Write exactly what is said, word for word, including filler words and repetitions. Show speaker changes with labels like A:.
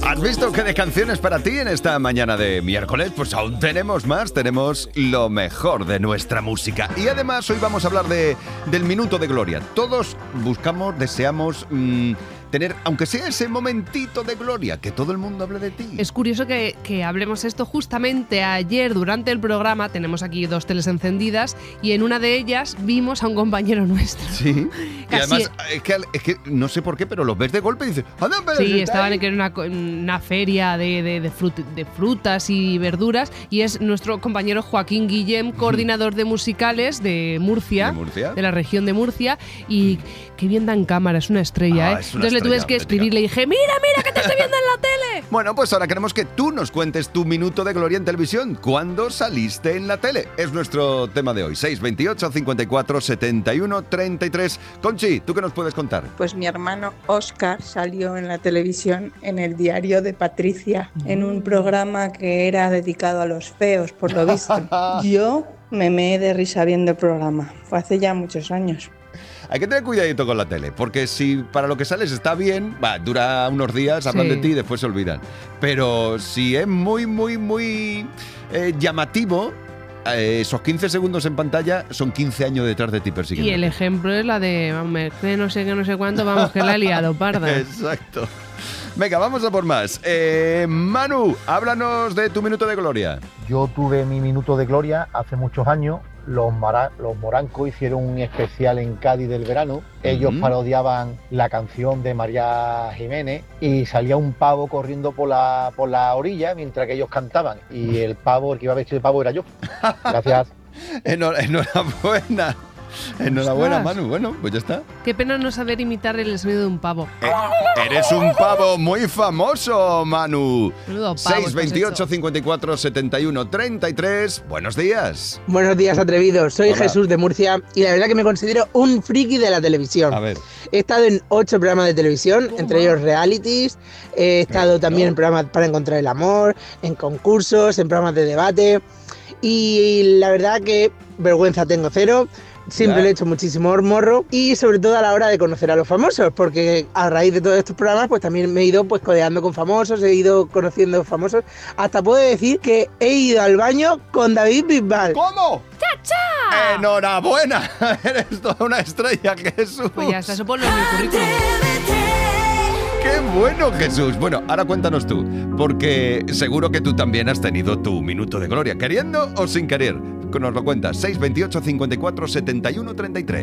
A: ¿Has visto qué de canciones para ti en esta mañana de miércoles? Pues aún tenemos más, tenemos lo mejor de nuestra música. Y además hoy vamos a hablar de, del minuto de gloria. Todos buscamos, deseamos mmm, tener, aunque sea ese momentito de gloria, que todo el mundo hable de ti.
B: Es curioso que, que hablemos esto justamente ayer durante el programa. Tenemos aquí dos teles encendidas y en una de ellas vimos a un compañero nuestro.
A: Sí, y
B: Casi
A: además es que, es que no sé por qué, pero los ves de golpe y dices ¡anda, pero
B: Sí,
A: si
B: estaban
A: ahí!
B: en una, una feria de, de, de, frut, de frutas y verduras y es nuestro compañero Joaquín Guillem, coordinador de musicales de Murcia,
A: ¿De Murcia?
B: de la región de Murcia, y qué bien dan cámara, es una estrella,
A: Ah,
B: ¿eh?
A: es una
B: Entonces le tuve
A: estrella,
B: que escribir, le dije, mira, mira, que te estoy viendo en la tele.
A: Bueno, pues ahora queremos que tú nos cuentes tu minuto de gloria en televisión. ¿Cuándo saliste en la tele? Es nuestro tema de hoy. seis veintiocho, cincuenta y cuatro, setenta y uno, treinta y tres. Conchi, ¿tú qué nos puedes contar?
C: Pues mi hermano Óscar salió en la televisión en el diario de Patricia, en un programa que era dedicado a los feos, por lo visto. Yo me meé de risa viendo el programa. Fue hace ya muchos años.
A: Hay que tener cuidadito con la tele, porque si para lo que sales está bien, va, dura unos días, hablan
B: Sí.
A: de ti y después se olvidan. Pero si es muy, muy, muy eh, llamativo, eh, esos quince segundos en pantalla son quince años detrás de ti persiguiendo.
B: Y el ejemplo es la de, vamos, que no sé qué, no sé cuánto, vamos, que la he liado, parda.
A: Exacto. Venga, vamos a por más. Eh, Manu, háblanos de tu minuto de gloria.
D: Yo tuve mi minuto de gloria hace muchos años. Los, Mara- los Morancos hicieron un especial en Cádiz del verano. Ellos
A: Ujú.
D: parodiaban la canción de María Jiménez y salía un pavo corriendo por la, por la orilla mientras que ellos cantaban. Y el pavo, el que iba vestido de pavo era yo. Gracias.
A: Enhor- Enhorabuena. Enhorabuena,
B: Ostras.
A: Manu. Bueno, pues ya está.
B: Qué pena no saber imitar el sonido de un pavo.
A: Eh, eres un pavo muy famoso, Manu.
B: Menudo pavo
A: seis veintiocho, cincuenta y cuatro, setenta y uno, treinta y tres. Buenos días.
E: Buenos días, atrevidos. Soy
A: Hola.
E: Jesús de Murcia y la verdad que me considero un friki de la televisión.
A: A ver.
E: He estado en ocho programas de televisión,
B: Toma.
E: entre ellos realities. He estado
A: Bueno.
E: también en programas para encontrar el amor, en concursos, en programas de debate. Y la verdad que vergüenza tengo cero. Siempre
A: Ya.
E: le he hecho muchísimo morro y sobre todo a la hora de conocer a los famosos, porque a raíz de todos estos programas pues también me he ido pues codeando con famosos, he ido conociendo famosos. Hasta puedo decir que he ido al baño con David Bisbal.
A: ¿Cómo? ¡Chacha! ¡Enhorabuena! Eres toda una estrella, Jesús.
B: Pues ya está, eso ponlo en el currículum.
A: ¡Qué bueno, Jesús! Bueno, ahora cuéntanos tú, porque seguro que tú también has tenido tu minuto de gloria, queriendo o sin querer. Nos lo cuentas. seis veintiocho, cincuenta y cuatro, setenta y uno, treinta y tres.